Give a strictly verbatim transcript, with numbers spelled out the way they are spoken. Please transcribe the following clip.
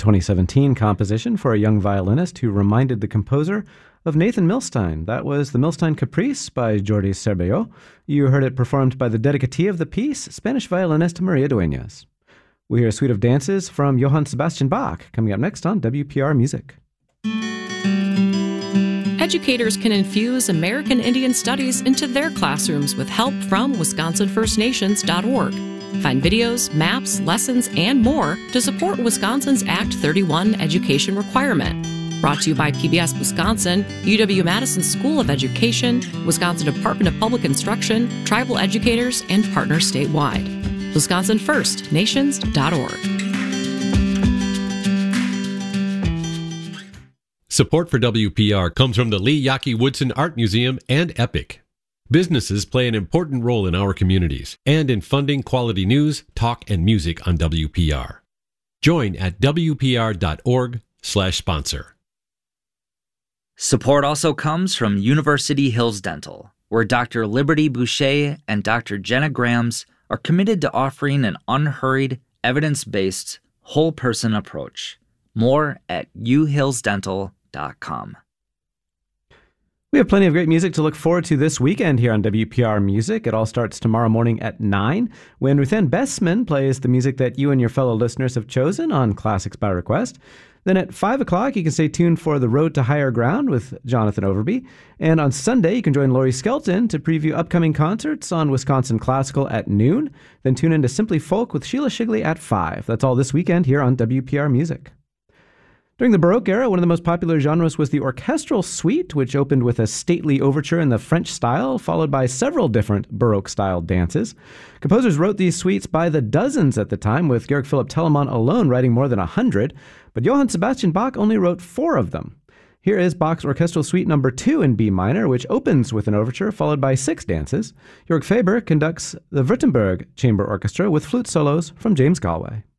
twenty seventeen composition for a young violinist who reminded the composer of Nathan Milstein. That was the Milstein Caprice by Jordi Cervelló. You heard it performed by the dedicatee of the piece, Spanish violinist Maria Dueñas. We hear a suite of dances from Johann Sebastian Bach, coming up next on W P R Music. Educators can infuse American Indian Studies into their classrooms with help from Wisconsin First Nations dot org. Find videos, maps, lessons, and more to support Wisconsin's Act thirty-one education requirement. Brought to you by P B S Wisconsin, U W-Madison School of Education, Wisconsin Department of Public Instruction, tribal educators, and partners statewide. Wisconsin First Nations dot org. Support for W P R comes from the Lee Yaki Woodson Art Museum and Epic. Businesses play an important role in our communities and in funding quality news, talk, and music on W P R. Join at W P R dot org slash sponsor. Support also comes from University Hills Dental, where Doctor Liberty Boucher and Doctor Jenna Grams are committed to offering an unhurried, evidence-based, whole-person approach. More at u hills dental dot com. We have plenty of great music to look forward to this weekend here on W P R Music. It all starts tomorrow morning at nine, when Ruthann Bessman plays the music that you and your fellow listeners have chosen on Classics by Request. Then at five o'clock, you can stay tuned for The Road to Higher Ground with Jonathan Overby. And on Sunday, you can join Laurie Skelton to preview upcoming concerts on Wisconsin Classical at noon. Then tune in to Simply Folk with Sheila Shigley at five. That's all this weekend here on W P R Music. During the Baroque era, one of the most popular genres was the orchestral suite, which opened with a stately overture in the French style, followed by several different Baroque-style dances. Composers wrote these suites by the dozens at the time, with Georg Philipp Telemann alone writing more than a hundred, but Johann Sebastian Bach only wrote four of them. Here is Bach's Orchestral Suite number two in B minor, which opens with an overture followed by six dances. Jörg Faber conducts the Württemberg Chamber Orchestra with flute solos from James Galway.